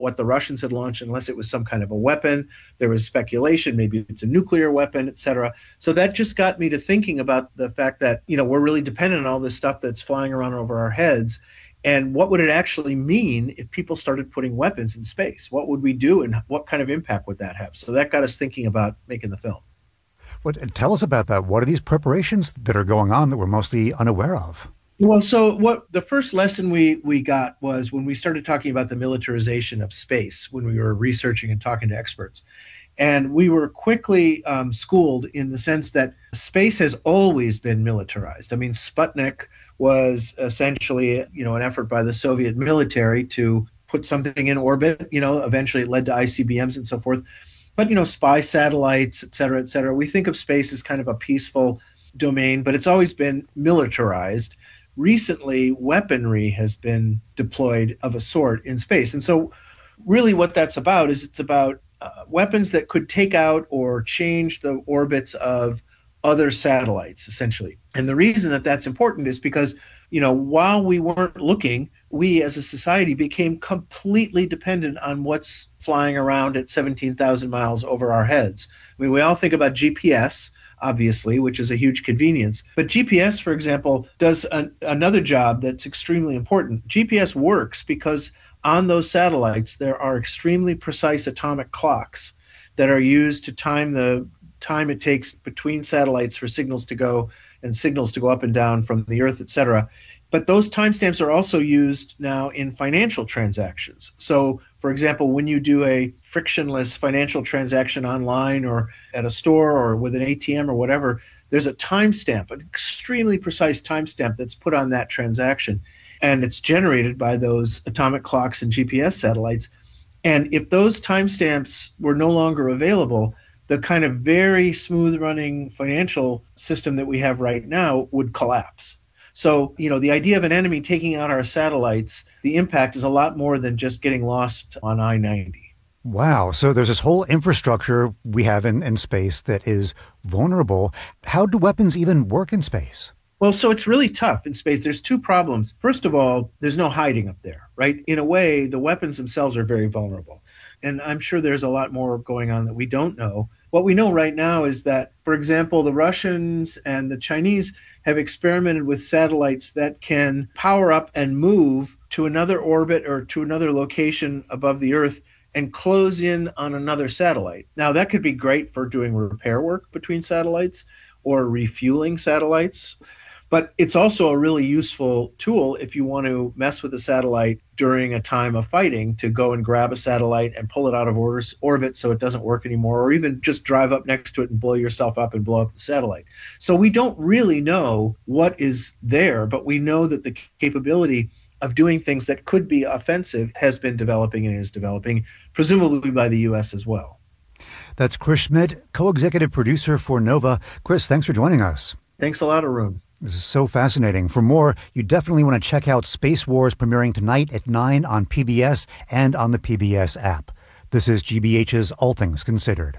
what the Russians had launched unless it was some kind of a weapon. There was speculation, maybe it's a nuclear weapon, et cetera. So that just got me to thinking about the fact that, we're really dependent on all this stuff that's flying around over our heads. And what would it actually mean if people started putting weapons in space? What would we do and what kind of impact would that have? So that got us thinking about making the film. Well, tell us about that. What are these preparations that are going on that we're mostly unaware of? Well, so what the first lesson we got was when we started talking about the militarization of space, when we were researching and talking to experts. And we were quickly schooled in the sense that space has always been militarized. I mean, Sputnik was essentially, an effort by the Soviet military to put something in orbit. Eventually it led to ICBMs and so forth. But, spy satellites, et cetera, we think of space as kind of a peaceful domain, but it's always been militarized. Recently, weaponry has been deployed of a sort in space. And so really what that's about is it's about weapons that could take out or change the orbits of other satellites, essentially. And the reason that that's important is because, while we weren't looking, we as a society became completely dependent on what's flying around at 17,000 miles over our heads. I mean, we all think about GPS, obviously, which is a huge convenience. But GPS, for example, does another job that's extremely important. GPS works because on those satellites, there are extremely precise atomic clocks that are used to time the time it takes between satellites for signals to go and signals to go up and down from the Earth, et cetera. But those timestamps are also used now in financial transactions. So, for example, when you do a frictionless financial transaction online or at a store or with an ATM or whatever, there's a timestamp, an extremely precise timestamp that's put on that transaction. And it's generated by those atomic clocks and GPS satellites. And if those timestamps were no longer available, the kind of very smooth running financial system that we have right now would collapse. So, the idea of an enemy taking out our satellites, the impact is a lot more than just getting lost on I-90. Wow. So there's this whole infrastructure we have in space that is vulnerable. How do weapons even work in space? Well, so it's really tough in space. There's two problems. First of all, there's no hiding up there, right? In a way, the weapons themselves are very vulnerable. And I'm sure there's a lot more going on that we don't know. What we know right now is that, for example, the Russians and the Chinese have experimented with satellites that can power up and move to another orbit or to another location above the Earth and close in on another satellite. Now, that could be great for doing repair work between satellites or refueling satellites. But it's also a really useful tool if you want to mess with a satellite during a time of fighting, to go and grab a satellite and pull it out of orbit so it doesn't work anymore, or even just drive up next to it and blow yourself up and blow up the satellite. So we don't really know what is there, but we know that the capability of doing things that could be offensive has been developing and is developing, presumably by the U.S. as well. That's Chris Schmidt, co-executive producer for NOVA. Chris, thanks for joining us. Thanks a lot, Arun. This is so fascinating. For more, you definitely want to check out Space Wars, premiering tonight at 9 on PBS and on the PBS app. This is GBH's All Things Considered.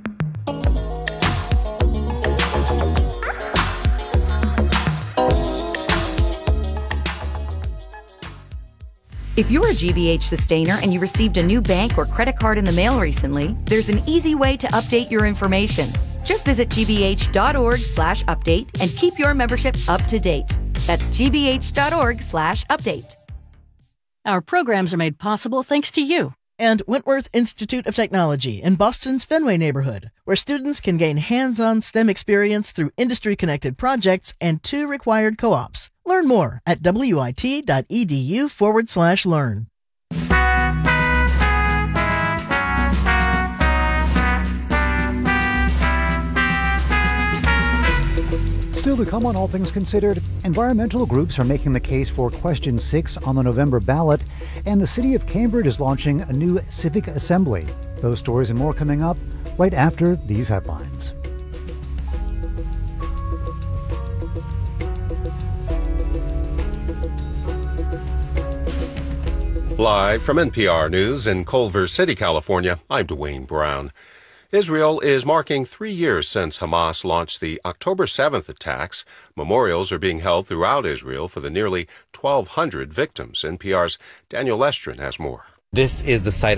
If you're a GBH sustainer and you received a new bank or credit card in the mail recently, there's an easy way to update your information. Just visit gbh.org/update and keep your membership up to date. That's gbh.org/update. Our programs are made possible thanks to you and Wentworth Institute of Technology in Boston's Fenway neighborhood, where students can gain hands-on STEM experience through industry-connected projects and 2 required co-ops. Learn more at wit.edu/learn. Still to come on All Things Considered, environmental groups are making the case for Question 6 on the November ballot, and the city of Cambridge is launching a new civic assembly. Those stories and more coming up right after these headlines. Live from NPR News in Culver City, California, I'm Dwayne Brown. Israel is marking 3 years since Hamas launched the October 7th attacks. Memorials are being held throughout Israel for the nearly 1,200 victims. NPR's Daniel Lestrin has more. This is the site